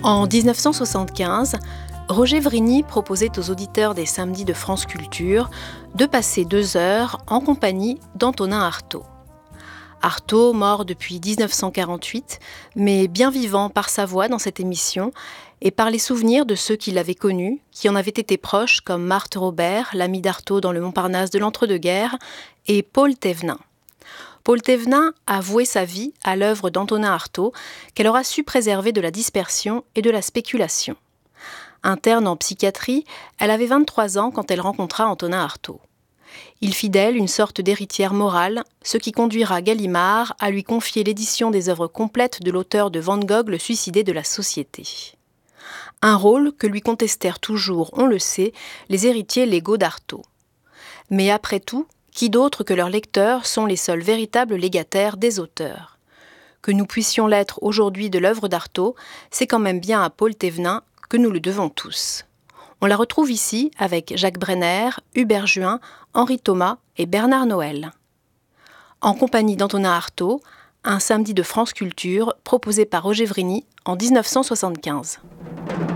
En 1975, Roger Vrigny proposait aux auditeurs des samedis de France Culture de passer 2 heures en compagnie d'Antonin Artaud. Artaud, mort depuis 1948, mais bien vivant par sa voix dans cette émission et par les souvenirs de ceux qui l'avaient connu, qui en avaient été proches, comme Marthe Robert, l'ami d'Artaud dans le Montparnasse de l'entre-deux-guerres, et Paul Thévenin. Paul Thévenin a voué sa vie à l'œuvre d'Antonin Artaud, qu'elle aura su préserver de la dispersion et de la spéculation. Interne en psychiatrie, elle avait 23 ans quand elle rencontra Antonin Artaud. Il fit d'elle une sorte d'héritière morale, ce qui conduira Gallimard à lui confier l'édition des œuvres complètes de l'auteur de Van Gogh, le suicidé de la société. Un rôle que lui contestèrent toujours, on le sait, les héritiers légaux d'Artaud. Mais après tout, qui d'autre que leurs lecteurs sont les seuls véritables légataires des auteurs? Que nous puissions l'être aujourd'hui de l'œuvre d'Artaud, c'est quand même bien à Paul Thévenin que nous le devons tous. On la retrouve ici avec Jacques Brenner, Hubert Juin, Henri Thomas et Bernard Noël. En compagnie d'Antonin Artaud, un samedi de France Culture proposé par Roger Vrigny en 1975.